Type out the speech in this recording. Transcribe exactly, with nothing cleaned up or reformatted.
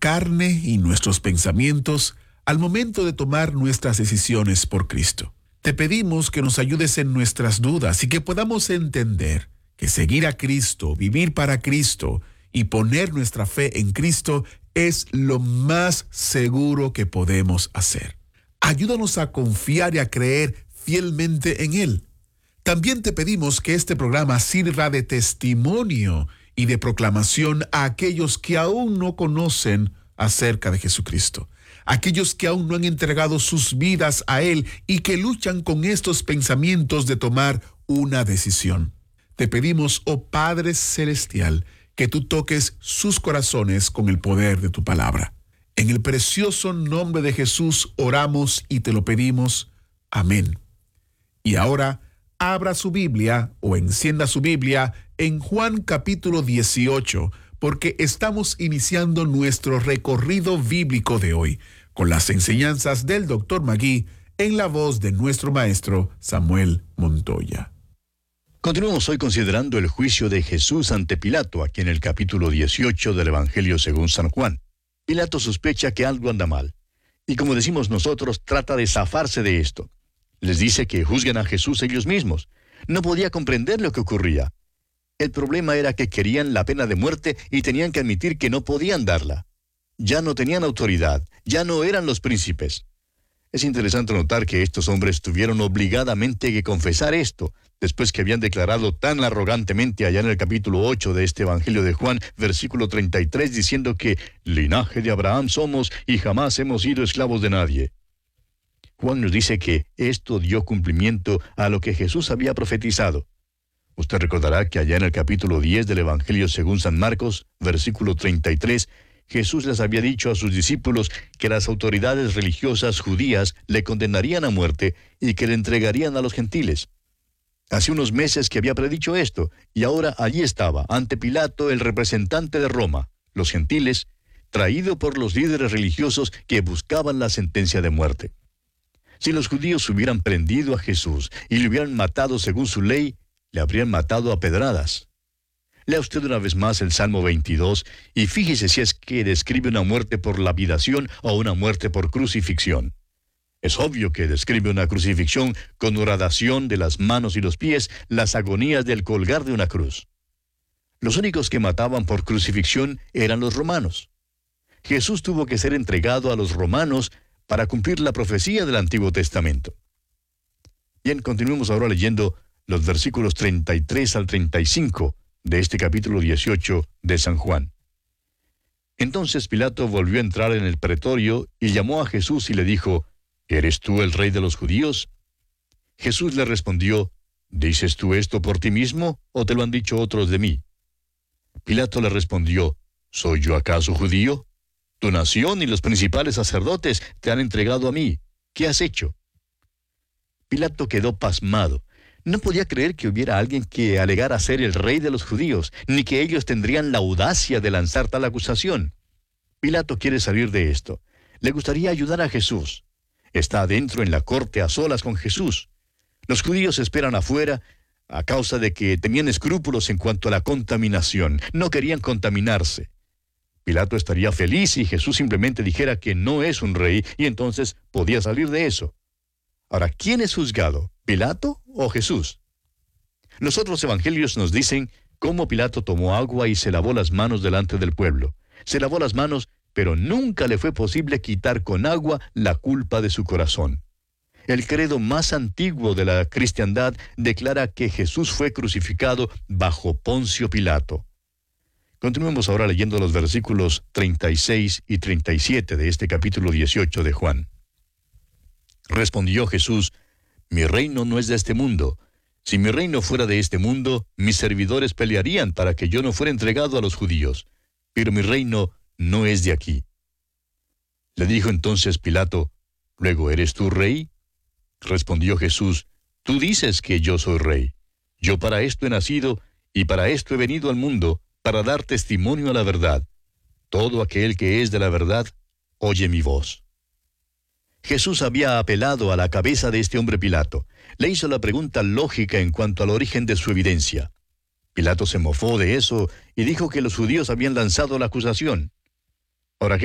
carne y nuestros pensamientos al momento de tomar nuestras decisiones por Cristo. Te pedimos que nos ayudes en nuestras dudas y que podamos entender que seguir a Cristo, vivir para Cristo y poner nuestra fe en Cristo es lo más seguro que podemos hacer. Ayúdanos a confiar y a creer fielmente en Él. También te pedimos que este programa sirva de testimonio y de proclamación a aquellos que aún no conocen acerca de Jesucristo, aquellos que aún no han entregado sus vidas a Él y que luchan con estos pensamientos de tomar una decisión. Te pedimos, oh Padre Celestial, que tú toques sus corazones con el poder de tu palabra. En el precioso nombre de Jesús oramos y te lo pedimos. Amén. Y ahora, abra su Biblia o encienda su Biblia en Juan capítulo dieciocho, porque estamos iniciando nuestro recorrido bíblico de hoy con las enseñanzas del doctor Magui en la voz de nuestro maestro Samuel Montoya. Continuamos hoy considerando el juicio de Jesús ante Pilato, aquí en el capítulo dieciocho del Evangelio según San Juan. Pilato sospecha que algo anda mal, y como decimos nosotros, trata de zafarse de esto. Les dice que juzguen a Jesús ellos mismos. No podía comprender lo que ocurría. El problema era que querían la pena de muerte y tenían que admitir que no podían darla. Ya no tenían autoridad, ya no eran los príncipes. Es interesante notar que estos hombres tuvieron obligadamente que confesar esto, después que habían declarado tan arrogantemente allá en el capítulo ocho de este Evangelio de Juan, versículo treinta y tres, diciendo que linaje de Abraham somos y jamás hemos sido esclavos de nadie. Juan nos dice que esto dio cumplimiento a lo que Jesús había profetizado. Usted recordará que allá en el capítulo diez del Evangelio según San Marcos, versículo treinta y tres, Jesús les había dicho a sus discípulos que las autoridades religiosas judías le condenarían a muerte y que le entregarían a los gentiles. Hace unos meses que había predicho esto, y ahora allí estaba, ante Pilato, el representante de Roma, los gentiles, traído por los líderes religiosos que buscaban la sentencia de muerte. Si los judíos hubieran prendido a Jesús y le hubieran matado según su ley, le habrían matado a pedradas. Lea usted una vez más el Salmo veintidós y fíjese si es que describe una muerte por lapidación o una muerte por crucifixión. Es obvio que describe una crucifixión con horadación de las manos y los pies, las agonías del colgar de una cruz. Los únicos que mataban por crucifixión eran los romanos. Jesús tuvo que ser entregado a los romanos para cumplir la profecía del Antiguo Testamento. Bien, continuemos ahora leyendo los versículos treinta y tres al treinta y cinco de este capítulo dieciocho de San Juan. Entonces Pilato volvió a entrar en el pretorio y llamó a Jesús y le dijo, ¿eres tú el rey de los judíos? Jesús le respondió, ¿dices tú esto por ti mismo o te lo han dicho otros de mí? Pilato le respondió, ¿soy yo acaso judío? Tu nación y los principales sacerdotes te han entregado a mí. ¿Qué has hecho? Pilato quedó pasmado. No podía creer que hubiera alguien que alegara ser el rey de los judíos, ni que ellos tendrían la audacia de lanzar tal acusación. Pilato quiere salir de esto. Le gustaría ayudar a Jesús. Está adentro en la corte a solas con Jesús. Los judíos esperan afuera a causa de que tenían escrúpulos en cuanto a la contaminación. No querían contaminarse. Pilato estaría feliz si Jesús simplemente dijera que no es un rey y entonces podía salir de eso. Ahora, ¿quién es juzgado? ¿Pilato o Jesús? Los otros evangelios nos dicen cómo Pilato tomó agua y se lavó las manos delante del pueblo. Se lavó las manos, pero nunca le fue posible quitar con agua la culpa de su corazón. El credo más antiguo de la cristiandad declara que Jesús fue crucificado bajo Poncio Pilato. Continuemos ahora leyendo los versículos treinta y seis y treinta y siete de este capítulo dieciocho de Juan. Respondió Jesús, mi reino no es de este mundo. Si mi reino fuera de este mundo, mis servidores pelearían para que yo no fuera entregado a los judíos. Pero mi reino no es de aquí. Le dijo entonces Pilato, ¿luego eres tú rey? Respondió Jesús, tú dices que yo soy rey. Yo para esto he nacido y para esto he venido al mundo, para dar testimonio a la verdad. Todo aquel que es de la verdad, oye mi voz. Jesús había apelado a la cabeza de este hombre Pilato. Le hizo la pregunta lógica en cuanto al origen de su evidencia. Pilato se mofó de eso y dijo que los judíos habían lanzado la acusación. Ahora